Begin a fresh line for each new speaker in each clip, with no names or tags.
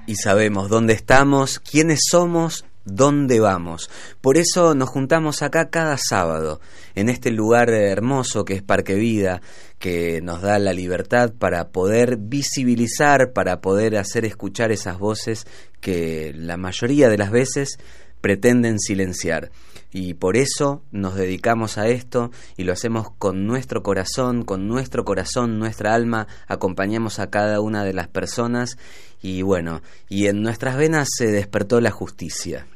Y sabemos dónde estamos, quiénes somos, dónde vamos. Por eso nos juntamos acá cada sábado, en este lugar hermoso que es Parque Vida, que nos da la libertad para poder visibilizar, para poder hacer escuchar esas voces que la mayoría de las veces pretenden silenciar. Y por eso nos dedicamos a esto y lo hacemos con nuestro corazón, nuestra alma, acompañamos a cada una de las personas y bueno, y en nuestras venas se despertó la justicia.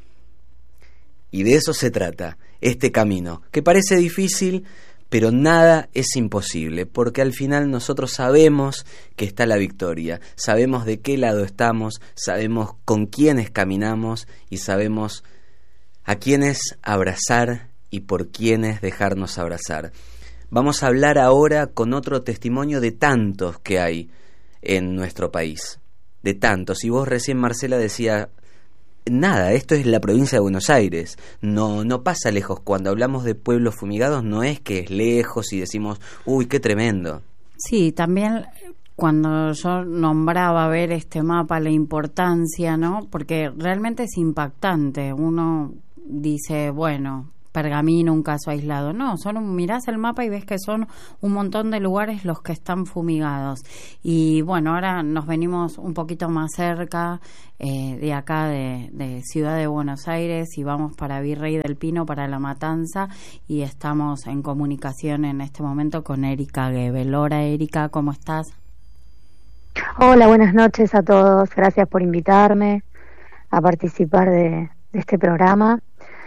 Y de eso se trata, este camino, que parece difícil, pero nada es imposible, porque al final nosotros sabemos que está la victoria, sabemos de qué lado estamos, sabemos con quiénes caminamos y sabemos a quiénes abrazar y por quiénes dejarnos abrazar. Vamos a hablar ahora con otro testimonio de tantos que hay en nuestro país, de tantos. Y vos recién, Marcela, decía, nada, esto es la provincia de Buenos Aires, no pasa lejos. Cuando hablamos de pueblos fumigados no es que es lejos y decimos, uy, qué tremendo.
Sí, también cuando yo nombraba ver este mapa, la importancia, ¿no? Porque realmente es impactante. Uno dice, bueno, Pergamino, un caso aislado. No, mirás el mapa y ves que son un montón de lugares los que están fumigados. Y bueno, ahora nos venimos un poquito más cerca de acá, de Ciudad de Buenos Aires, y vamos para Virrey del Pino, para La Matanza, y estamos en comunicación en este momento con Erika Gebel. Hola, Erika, ¿cómo estás?
Hola, buenas noches a todos. Gracias por invitarme a participar de este programa.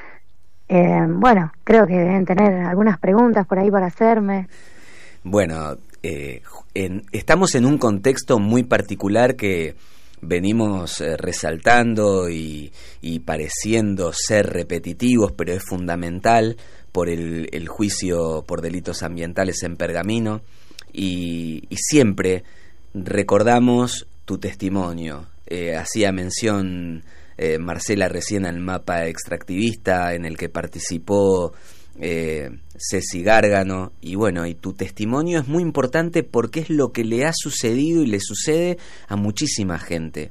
Bueno, creo que deben tener algunas preguntas por ahí para hacerme.
Bueno, estamos en un contexto muy particular que venimos resaltando y pareciendo ser repetitivos, pero es fundamental por el juicio por delitos ambientales en Pergamino y siempre recordamos tu testimonio. Hacía mención Marcela recién al mapa extractivista en el que participó Ceci Gárgano, y bueno, y tu testimonio es muy importante porque es lo que le ha sucedido y le sucede a muchísima gente.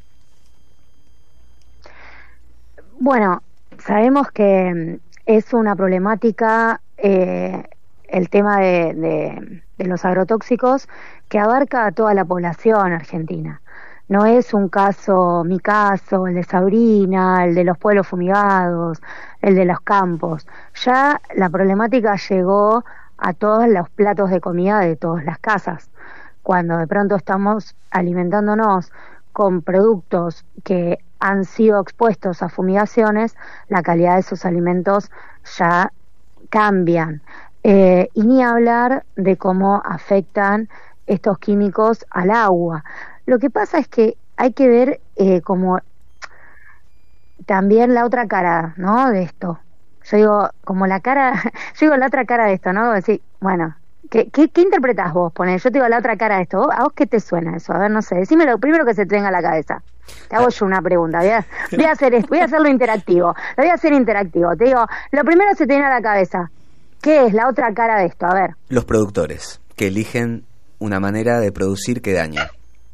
Bueno, sabemos que es una problemática el tema de los agrotóxicos que abarca a toda la población argentina. No es un caso, mi caso, el de Sabrina, el de los pueblos fumigados, el de los campos. Ya la problemática llegó a todos los platos de comida de todas las casas. Cuando de pronto estamos alimentándonos con productos que han sido expuestos a fumigaciones, la calidad de esos alimentos ya cambian. Y ni hablar de cómo afectan estos químicos al agua. Lo que pasa es que hay que ver como también la otra cara, ¿no? De esto. Yo digo, como la cara, yo digo la otra cara de esto, ¿no? Decir, bueno, ¿qué interpretás vos? Yo te digo la otra cara de esto. ¿A vos qué te suena eso? A ver, no sé, decime lo primero que se te venga a la cabeza. Te hago yo una pregunta, voy a hacer esto, voy a hacerlo interactivo. Lo voy a hacer interactivo. Te digo, lo primero que se te viene a la cabeza. ¿Qué es la otra cara de esto? A ver.
Los productores, que eligen una manera de producir que daña.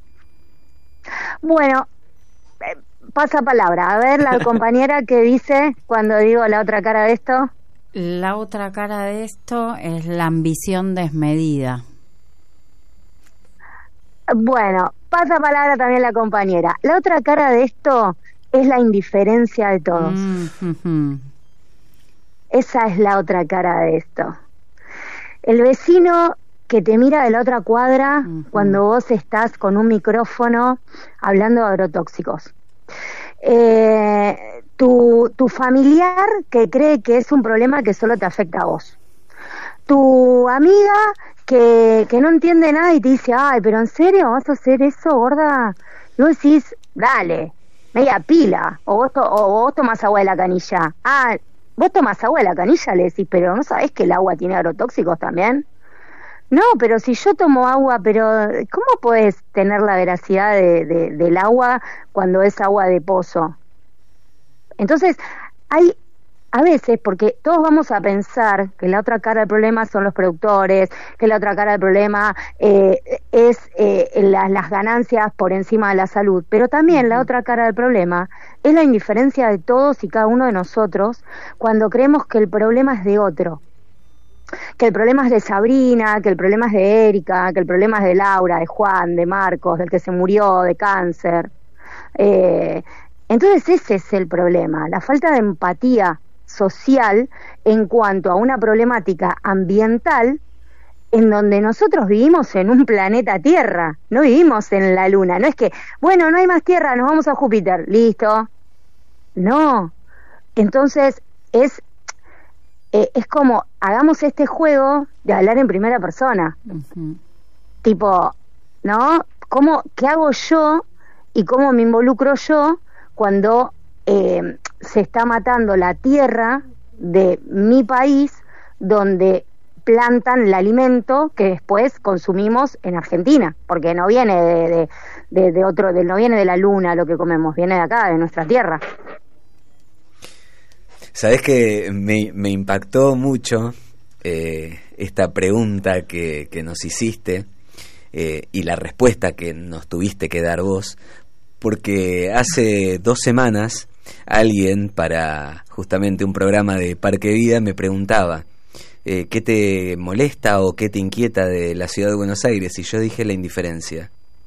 Bueno, pasa palabra. A ver, la compañera que dice cuando digo la otra cara de esto.
La otra cara de esto es la ambición desmedida.
Bueno, pasa palabra también la compañera. La otra cara de esto es la indiferencia de todos. Esa es la otra cara de esto. El vecino que te mira de la otra cuadra cuando vos estás con un micrófono hablando de agrotóxicos. Tu familiar que cree que es un problema que solo te afecta a vos. Tu amiga que no entiende nada y te dice, ay, pero ¿en serio vas a hacer eso, gorda? Y vos decís, dale, media pila, o vos tomás agua de la canilla. Ah, vos tomás agua de la canilla, le decís, pero ¿no sabés que el agua tiene agrotóxicos también? No, pero si yo tomo agua, pero ¿cómo podés tener la veracidad del agua cuando es agua de pozo? Entonces, hay a veces, porque todos vamos a pensar que la otra cara del problema son los productores, que la otra cara del problema es las ganancias por encima de la salud, pero también la otra cara del problema es la indiferencia de todos y cada uno de nosotros cuando creemos que el problema es de otro, que el problema es de Sabrina, que el problema es de Erika, que el problema es de Laura, de Juan, de Marcos, del que se murió de cáncer. Entonces ese es el problema, la falta de empatía social en cuanto a una problemática ambiental en donde nosotros vivimos en un planeta Tierra, no vivimos en la Luna, no es que, bueno, no hay más Tierra, nos vamos a Júpiter, listo, no, entonces es como, hagamos este juego de hablar en primera persona, tipo, ¿no? ¿Qué hago yo y cómo me involucro yo cuando se está matando la tierra de mi país donde plantan el alimento que después consumimos en Argentina, porque no viene no viene de la luna lo que comemos, viene de acá, de nuestra tierra.
Sabés que me impactó mucho esta pregunta que nos hiciste y la respuesta que nos tuviste que dar vos, porque hace 2 semanas alguien para justamente un programa de Parque Vida me preguntaba ¿qué te molesta o qué te inquieta de la ciudad de Buenos Aires? Y yo dije la indiferencia.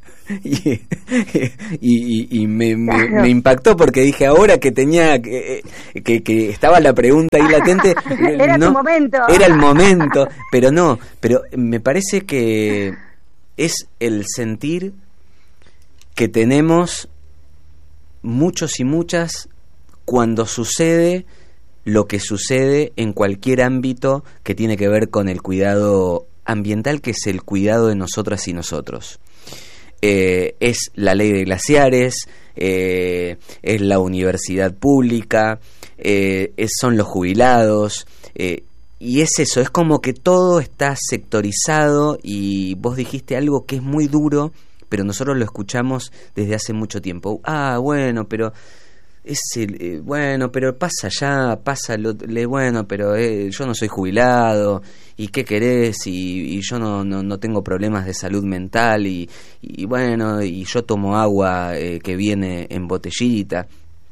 Y me impactó porque dije ahora que tenía que estaba la pregunta ahí latente
era tu momento,
era el momento, pero me parece que es el sentir que tenemos muchos y muchas cuando sucede lo que sucede en cualquier ámbito que tiene que ver con el cuidado ambiental, que es el cuidado de nosotras y nosotros. Es la ley de glaciares, es la universidad pública, son los jubilados, y es eso, es como que todo está sectorizado y vos dijiste algo que es muy duro, pero nosotros lo escuchamos desde hace mucho tiempo. Bueno, pero bueno, pero pasa ya, bueno, pero yo no soy jubilado, ¿y qué querés? Y yo no tengo problemas de salud mental, y bueno, y yo tomo agua que viene en botellita.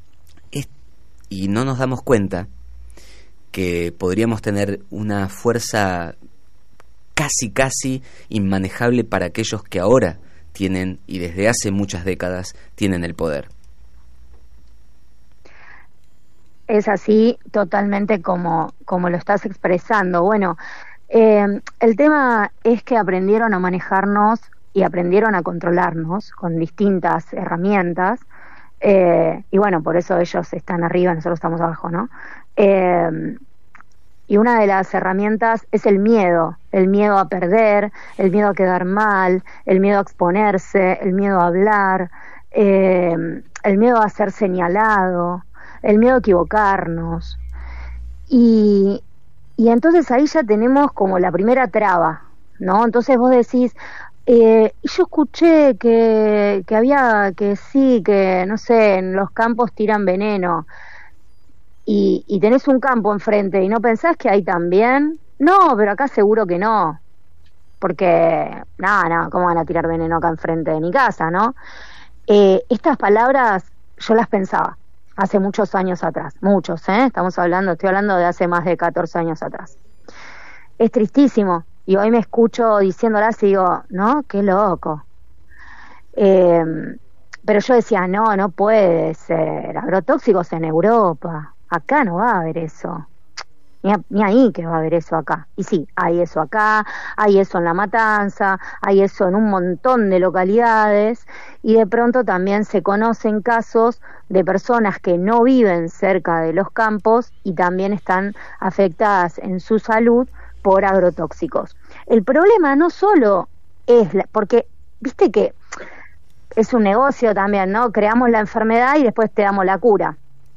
Y no nos damos cuenta que podríamos tener una fuerza casi inmanejable para aquellos que ahora tienen, y desde hace muchas décadas, tienen el poder.
Es así totalmente como lo estás expresando. Bueno, el tema es que aprendieron a manejarnos y aprendieron a controlarnos con distintas herramientas, y bueno, por eso ellos están arriba, nosotros estamos abajo, ¿no? Y una de las herramientas es el miedo a perder, el miedo a quedar mal, el miedo a exponerse, el miedo a hablar, el miedo a ser señalado, el miedo a equivocarnos. Y entonces ahí ya tenemos como la primera traba, ¿no? Entonces vos decís, yo escuché que había, que sí, que no sé, en los campos tiran veneno, y tenés un campo enfrente y no pensás que hay también. No, pero acá seguro que no, porque no, ¿cómo van a tirar veneno acá enfrente de mi casa, no? Estas palabras yo las pensaba hace muchos años atrás, estoy hablando de hace más de 14 años atrás. Es tristísimo, y hoy me escucho diciéndolas y digo, no, qué loco. Pero yo decía, no puede ser, agrotóxicos en Europa, acá no va a haber eso, ni ahí que va a haber eso acá. Y sí, hay eso acá, hay eso en La Matanza, hay eso en un montón de localidades, y de pronto también se conocen casos de personas que no viven cerca de los campos y también están afectadas en su salud por agrotóxicos. El problema no solo es, porque viste que es un negocio también, ¿no? Creamos la enfermedad y después te damos la cura.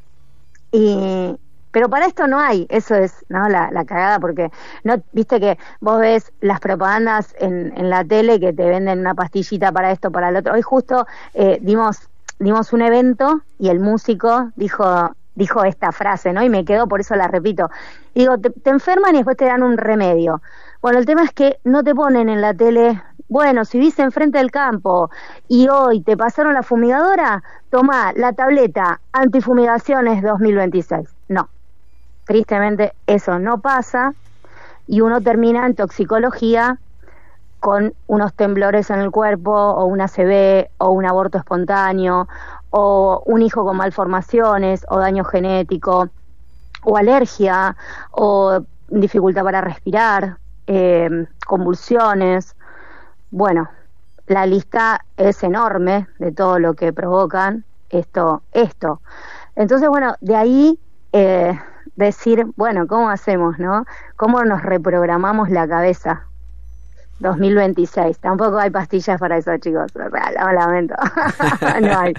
Pero para esto no hay, eso es, ¿no? La cagada, porque no, viste que vos ves las propagandas en la tele que te venden una pastillita para esto, para el otro. Hoy justo dimos un evento y el músico dijo, dijo esta frase, ¿no? Y me quedó, por eso la repito. Digo, te enferman y después te dan un remedio. Bueno, el tema es que no te ponen en la tele, bueno, si viste enfrente del campo y hoy te pasaron la fumigadora, toma la tableta antifumigaciones 2026. No, tristemente eso no pasa y uno termina en toxicología con unos temblores en el cuerpo o una ACV o un aborto espontáneo o un hijo con malformaciones o daño genético o alergia o dificultad para respirar, convulsiones. Bueno, la lista es enorme de todo lo que provocan esto. Entonces, bueno, de ahí decir, bueno, ¿cómo hacemos, no? ¿Cómo nos reprogramamos la cabeza? 2026. Tampoco hay pastillas para eso, chicos. Lo lamento. No hay.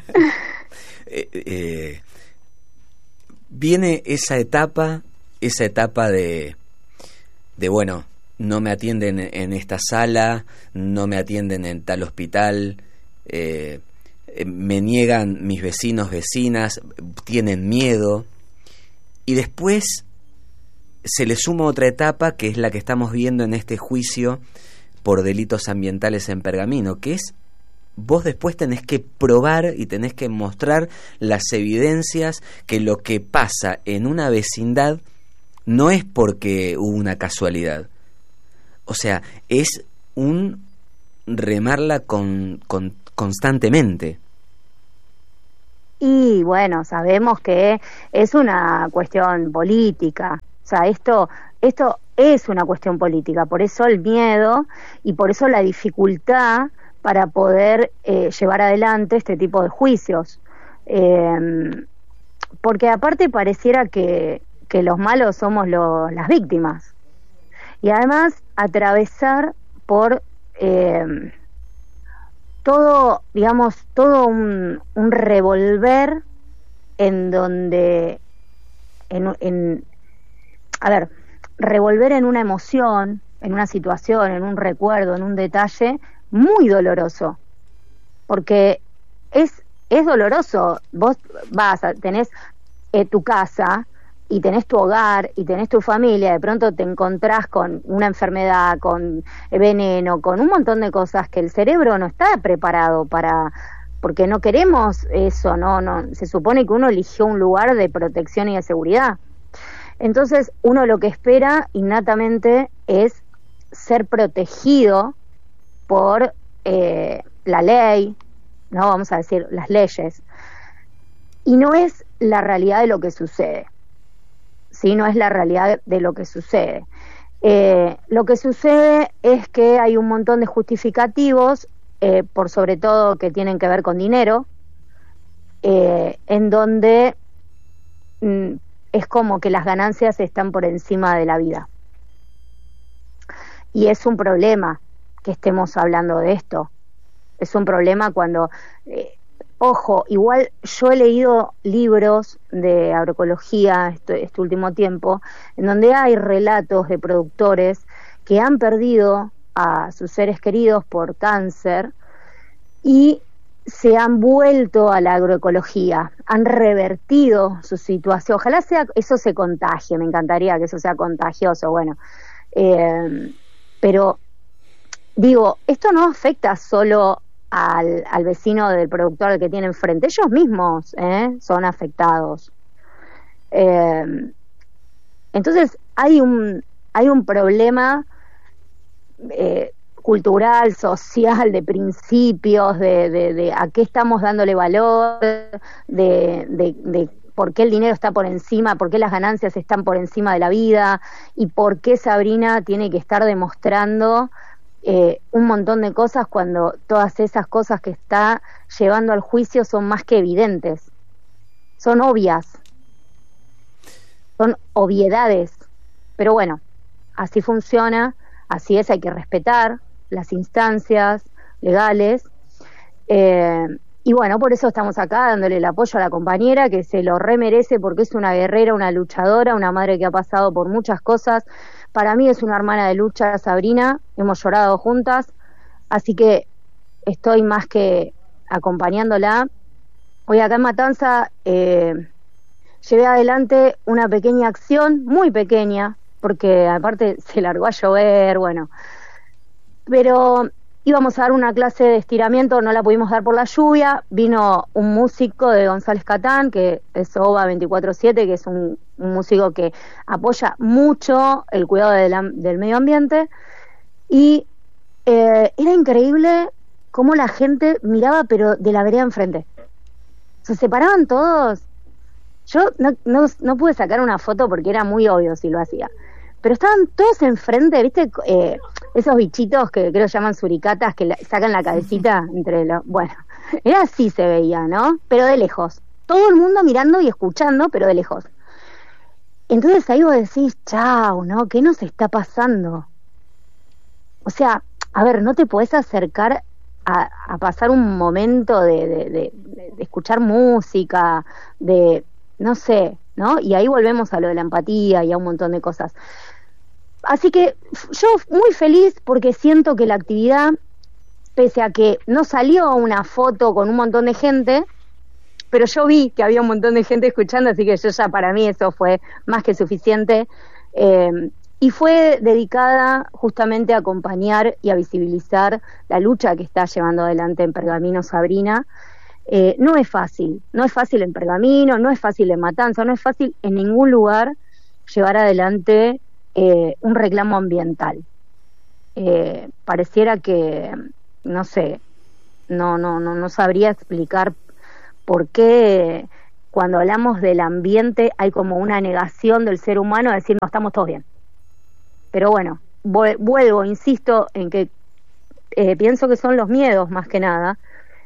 Viene esa etapa de bueno, no me atienden en esta sala, no me atienden en tal hospital, me niegan mis vecinos, vecinas, tienen miedo. Y después se le suma otra etapa que es la que estamos viendo en este juicio por delitos ambientales en Pergamino, que es vos después tenés que probar y tenés que mostrar las evidencias que lo que pasa en una vecindad no es porque hubo una casualidad. O sea, es un remarla constantemente.
Y bueno, sabemos que es una cuestión política. O sea, esto es una cuestión política, por eso el miedo y por eso la dificultad para poder llevar adelante este tipo de juicios. Porque aparte pareciera que los malos somos las víctimas. Y además atravesar por todo un revolver en donde revolver en una emoción, en una situación, en un recuerdo, en un detalle muy doloroso, porque es doloroso. Vos tenés tu casa y tenés tu hogar y tenés tu familia, de pronto te encontrás con una enfermedad, con veneno, con un montón de cosas que el cerebro no está preparado para, porque no queremos eso, no, se supone que uno eligió un lugar de protección y de seguridad. Entonces uno lo que espera innatamente es ser protegido por la ley, no vamos a decir las leyes, y no es la realidad de lo que sucede. Sí, no es la realidad de lo que sucede. Lo que sucede es que hay un montón de justificativos, por sobre todo que tienen que ver con dinero, en donde es como que las ganancias están por encima de la vida. Y es un problema que estemos hablando de esto. Es un problema cuando... Ojo, igual yo he leído libros de agroecología este último tiempo, en donde hay relatos de productores que han perdido a sus seres queridos por cáncer y se han vuelto a la agroecología, han revertido su situación. Ojalá eso se contagie, me encantaría que eso sea contagioso, bueno. Pero digo, esto no afecta solo al vecino del productor que tiene enfrente, ellos mismos son afectados. Entonces hay un problema cultural, social, de principios, de a qué estamos dándole valor, de por qué el dinero está por encima, por qué las ganancias están por encima de la vida y por qué Sabrina tiene que estar demostrando un montón de cosas cuando todas esas cosas que está llevando al juicio son más que evidentes, son obvias, son obviedades, pero bueno, así funciona, así es, hay que respetar las instancias legales, y bueno, por eso estamos acá dándole el apoyo a la compañera que se lo remerece porque es una guerrera, una luchadora, una madre que ha pasado por muchas cosas. Para mí es una hermana de lucha, Sabrina, hemos llorado juntas, así que estoy más que acompañándola. Hoy acá en Matanza llevé adelante una pequeña acción, muy pequeña, porque aparte se largó a llover, bueno, pero íbamos a dar una clase de estiramiento, no la pudimos dar por la lluvia, vino un músico de González Catán, que es OVA 24/7, que es un músico que apoya mucho el cuidado del medio ambiente, y era increíble cómo la gente miraba, pero de la vereda enfrente. Se separaban todos. Yo no pude sacar una foto porque era muy obvio si lo hacía, pero estaban todos enfrente, ¿viste? Esos bichitos que creo llaman suricatas, que sacan la cabecita entre los... Bueno, era así, se veía, ¿no? Pero de lejos. Todo el mundo mirando y escuchando, pero de lejos. Entonces ahí vos decís, chau, ¿no? ¿Qué nos está pasando? O sea, a ver, no te podés acercar a pasar un momento de escuchar música, de... no sé, ¿no? Y ahí volvemos a lo de la empatía y a un montón de cosas. Así que yo muy feliz porque siento que la actividad, pese a que no salió una foto con un montón de gente, pero yo vi que había un montón de gente escuchando, así que yo ya para mí eso fue más que suficiente. Y fue dedicada justamente a acompañar y a visibilizar la lucha que está llevando adelante en Pergamino Sabrina. No es fácil en Pergamino, no es fácil en Matanza, no es fácil en ningún lugar llevar adelante un reclamo ambiental. Pareciera que, no sé, no sabría explicar por qué cuando hablamos del ambiente hay como una negación del ser humano a decir, no, estamos todos bien. Pero bueno, vuelvo, insisto en que pienso que son los miedos más que nada,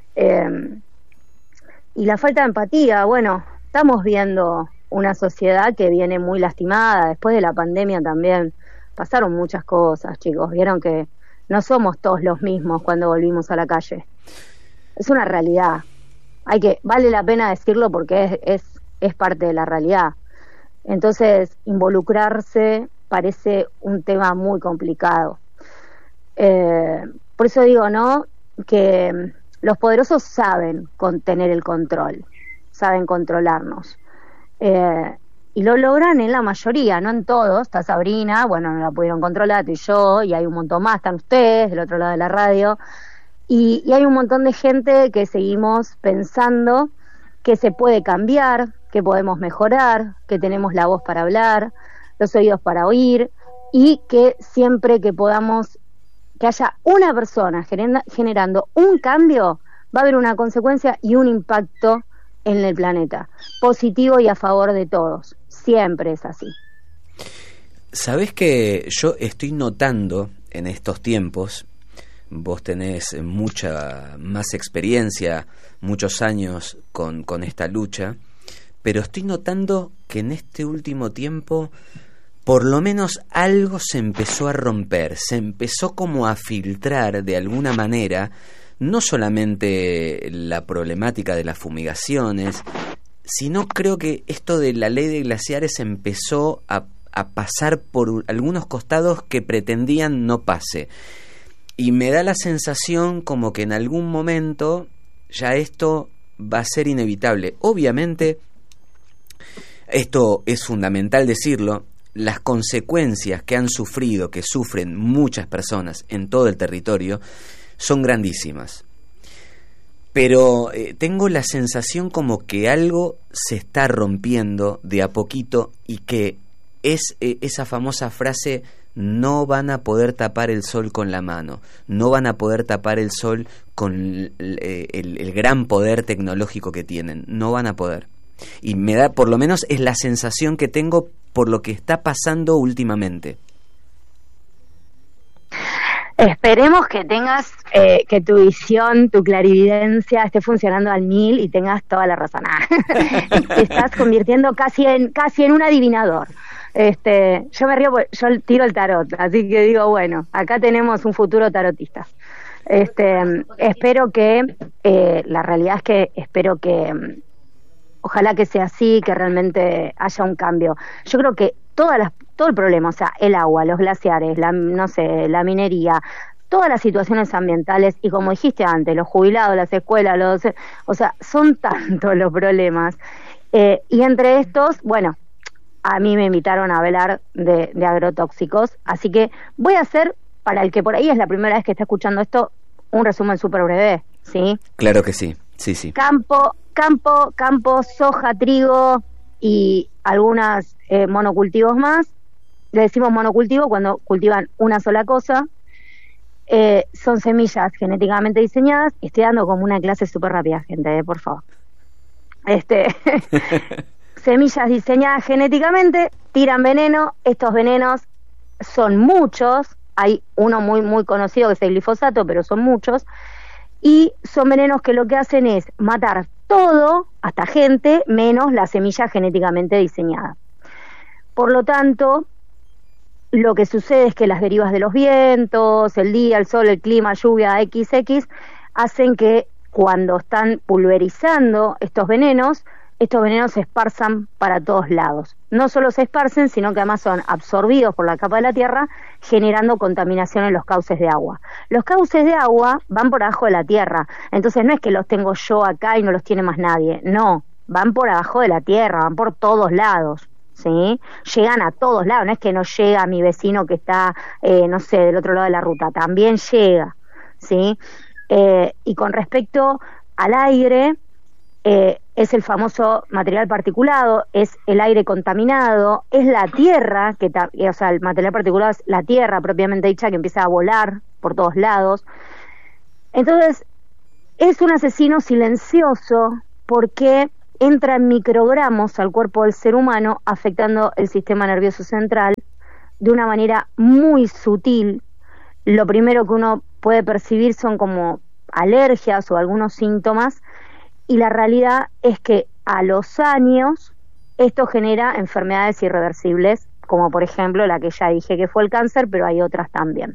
y la falta de empatía. Bueno, estamos viendo una sociedad que viene muy lastimada, después de la pandemia también pasaron muchas cosas, chicos, vieron que no somos todos los mismos cuando volvimos a la calle, es una realidad, vale la pena decirlo porque es parte de la realidad. Entonces, involucrarse parece un tema muy complicado. Por eso digo, ¿no?, que los poderosos saben contener el control, saben controlarnos. Y lo logran en la mayoría, no en todos. Está Sabrina, bueno, no la pudieron controlar, tú y yo, y hay un montón más, están ustedes del otro lado de la radio. Y hay un montón de gente que seguimos pensando que se puede cambiar, que podemos mejorar, que tenemos la voz para hablar, los oídos para oír, y que siempre que podamos, que haya una persona generando un cambio, va a haber una consecuencia y un impacto en el planeta, positivo y a favor de todos. Siempre es así.
Sabés que yo estoy notando en estos tiempos, vos tenés mucha más experiencia, muchos años con esta lucha, pero estoy notando que en este último tiempo por lo menos algo se empezó a romper, se empezó como a filtrar de alguna manera, no solamente la problemática de las fumigaciones, sino creo que esto de la ley de glaciares empezó a pasar por algunos costados que pretendían no pase. Y me da la sensación como que en algún momento ya esto va a ser inevitable. Obviamente, esto es fundamental decirlo, las consecuencias que han sufrido, que sufren muchas personas en todo el territorio, son grandísimas. Pero tengo la sensación como que algo se está rompiendo de a poquito y que es esa famosa frase: no van a poder tapar el sol con la mano, no van a poder tapar el sol con el gran poder tecnológico que tienen, no van a poder. Y me da, por lo menos es la sensación que tengo por lo que está pasando últimamente.
Esperemos que tengas, que tu visión, tu clarividencia esté funcionando al 1000 y tengas toda la razón. Te estás convirtiendo casi en un adivinador. Yo me río porque yo tiro el tarot, así que digo, bueno, acá tenemos un futuro tarotista. Espero que, la realidad es que espero que, ojalá que sea así, que realmente haya un cambio. Yo creo que todo el problema, o sea, el agua, los glaciares, la minería, todas las situaciones ambientales, y como dijiste antes, los jubilados, las escuelas, o sea, son tantos los problemas Y entre estos, bueno, a mí me invitaron a hablar de agrotóxicos, así que voy a hacer, para el que por ahí es la primera vez que está escuchando esto, un resumen súper breve, ¿sí?
Claro que sí, sí.
Campo, soja, trigo y algunas monocultivos más. Le decimos monocultivo cuando cultivan una sola cosa. Son semillas genéticamente diseñadas. Estoy dando como una clase súper rápida, gente, por favor. Semillas diseñadas genéticamente, tiran veneno. Estos venenos son muchos. Hay uno muy, muy conocido que es el glifosato, pero son muchos. Y son venenos que lo que hacen es matar todo, hasta gente, menos la semilla genéticamente diseñada. Por lo tanto, lo que sucede es que las derivas de los vientos, el día, el sol, el clima, lluvia, XX, hacen que cuando están pulverizando estos venenos se esparzan para todos lados. No solo se esparcen, sino que además son absorbidos por la capa de la tierra, generando contaminación en los cauces de agua. Los cauces de agua van por abajo de la tierra, entonces no es que los tengo yo acá y no los tiene más nadie, no, van por abajo de la tierra, van por todos lados, ¿sí? Llegan a todos lados, no es que no llega a mi vecino que está, no sé, del otro lado de la ruta, también llega, ¿sí? Y con respecto al aire, es el famoso material particulado, es el aire contaminado, es la tierra, o sea, el material particulado es la tierra propiamente dicha que empieza a volar por todos lados. Entonces, es un asesino silencioso porque entra en microgramos al cuerpo del ser humano, afectando el sistema nervioso central de una manera muy sutil. Lo primero que uno puede percibir son como alergias o algunos síntomas, y la realidad es que a los años esto genera enfermedades irreversibles, como por ejemplo la que ya dije que fue el cáncer, pero hay otras también.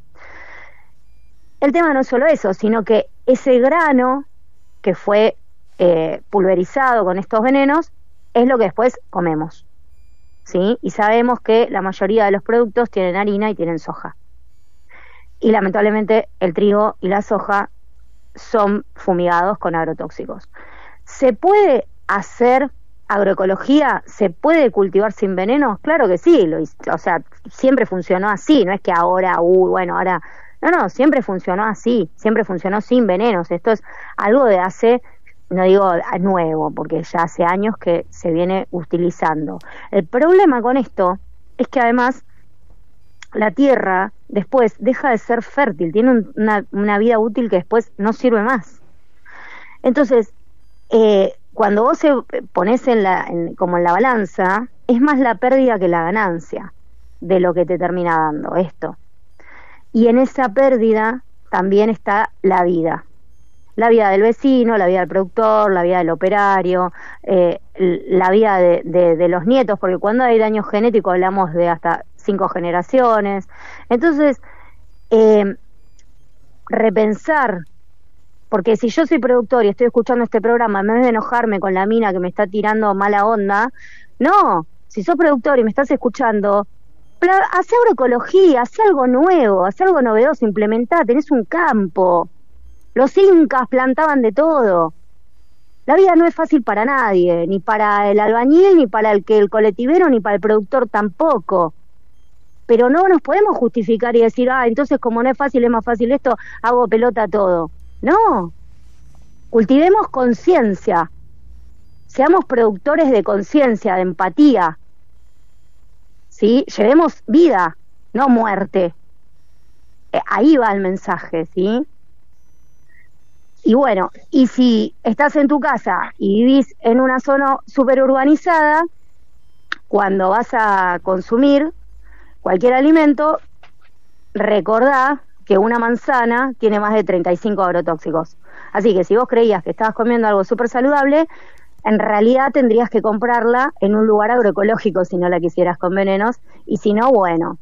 El tema no es solo eso, sino que ese grano que fue pulverizado con estos venenos es lo que después comemos, ¿sí? Y sabemos que la mayoría de los productos tienen harina y tienen soja. Y lamentablemente el trigo y la soja son fumigados con agrotóxicos. ¿Se puede hacer agroecología? ¿Se puede cultivar sin venenos? Claro que sí, o sea, siempre funcionó así, no es que ahora, ahora... No, siempre funcionó así, siempre funcionó sin venenos. Esto es algo de hace, no digo nuevo, porque ya hace años que se viene utilizando. El problema con esto es que además la tierra después deja de ser fértil, tiene una vida útil que después no sirve más. Entonces, cuando vos pones como en la balanza, es más la pérdida que la ganancia de lo que te termina dando esto. Y en esa pérdida también está la vida del vecino, la vida del productor, la vida del operario, la vida de los nietos, porque cuando hay daño genético hablamos de hasta 5 generaciones. Entonces, repensar, porque si yo soy productor y estoy escuchando este programa, en vez de enojarme con la mina que me está tirando mala onda, no, si sos productor y me estás escuchando, hace agroecología, hace algo nuevo, hace algo novedoso, implementá, tenés un campo. Los incas plantaban de todo. La vida no es fácil para nadie, ni para el albañil, ni para el colectivero, ni para el productor tampoco. Pero no nos podemos justificar y decir, entonces como no es fácil, es más fácil esto, hago pelota todo. No, cultivemos conciencia, seamos productores de conciencia, de empatía, ¿sí? Llevemos vida, no muerte. Ahí va el mensaje, ¿sí? Y bueno, y si estás en tu casa y vivís en una zona súper urbanizada, cuando vas a consumir cualquier alimento, recordá que una manzana tiene más de 35 agrotóxicos. Así que si vos creías que estabas comiendo algo súper saludable, en realidad tendrías que comprarla en un lugar agroecológico si no la quisieras con venenos, y si no, bueno,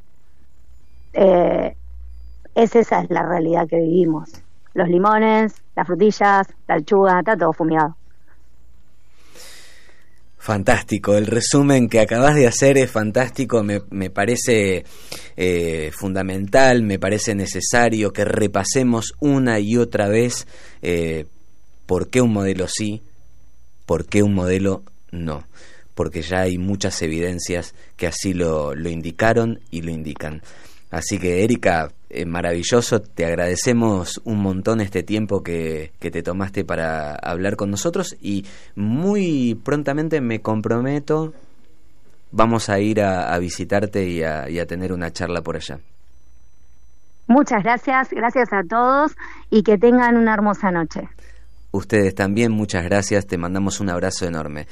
esa es la realidad que vivimos. Los limones, las frutillas, la lechuga, está todo fumigado.
Fantástico, el resumen que acabas de hacer es fantástico, me parece fundamental, me parece necesario que repasemos una y otra vez por qué un modelo sí, por qué un modelo no, porque ya hay muchas evidencias que así lo indicaron y lo indican. Así que, Erika, maravilloso, te agradecemos un montón este tiempo que te tomaste para hablar con nosotros, y muy prontamente me comprometo, vamos a ir a visitarte y a tener una charla por allá.
Muchas gracias, gracias a todos y que tengan una hermosa noche.
Ustedes también, muchas gracias, te mandamos un abrazo enorme.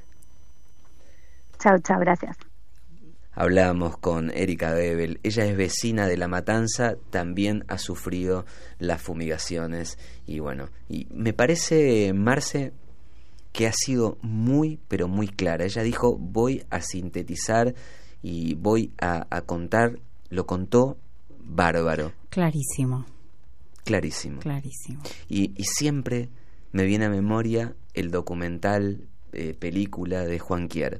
Chao, chao, gracias.
Hablábamos con Erika Gebel, ella es vecina de La Matanza, también ha sufrido las fumigaciones, y bueno, y me parece, Marce, que ha sido muy, pero muy clara. Ella dijo, voy a sintetizar y voy a contar, lo contó bárbaro.
Clarísimo.
Clarísimo.
Clarísimo.
Y siempre me viene a memoria el documental, película de Juan Quier,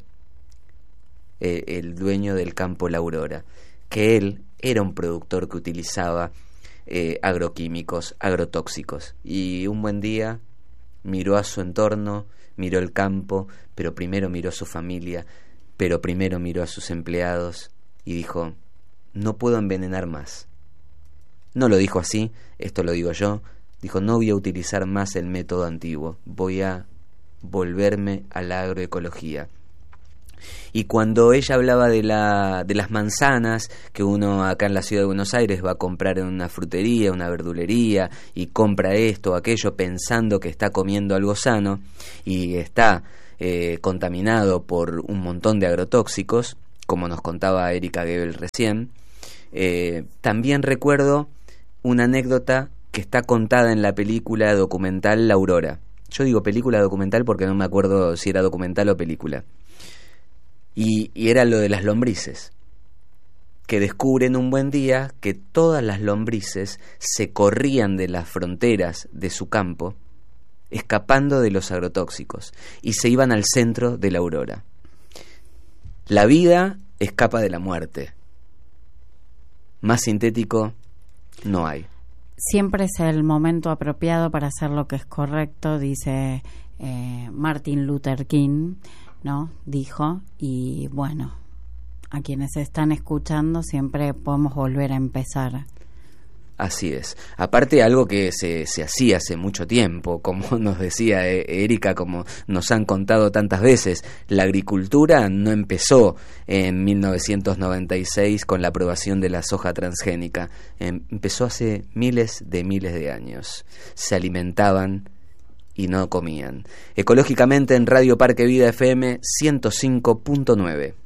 el dueño del campo La Aurora, que él era un productor que utilizaba agroquímicos, agrotóxicos, y un buen día miró a su entorno, miró el campo, pero primero miró a su familia, pero primero miró a sus empleados y dijo, no puedo envenenar más. No lo dijo así, esto lo digo yo, dijo, no voy a utilizar más el método antiguo, voy a volverme a la agroecología. Y cuando ella hablaba de las manzanas, que uno acá en la ciudad de Buenos Aires va a comprar en una frutería, una verdulería, y compra esto o aquello pensando que está comiendo algo sano, y está contaminado por un montón de agrotóxicos, como nos contaba Erika Gebel recién, también recuerdo una anécdota que está contada en la película documental La Aurora. Yo digo película documental porque no me acuerdo si era documental o película. Y era lo de las lombrices, que descubren un buen día que todas las lombrices se corrían de las fronteras de su campo, escapando de los agrotóxicos, y se iban al centro de La Aurora. La vida escapa de la muerte. Más sintético no hay.
Siempre es el momento apropiado para hacer lo que es correcto, dice Martin Luther King, ¿no? Dijo, y bueno, a quienes están escuchando siempre podemos volver a empezar.
Así es. Aparte, algo que se hacía hace mucho tiempo, como nos decía Erika, como nos han contado tantas veces, la agricultura no empezó en 1996 con la aprobación de la soja transgénica, empezó hace miles de años. Se alimentaban y no comían. Ecológicamente en Radio Parque Vida FM 105.9.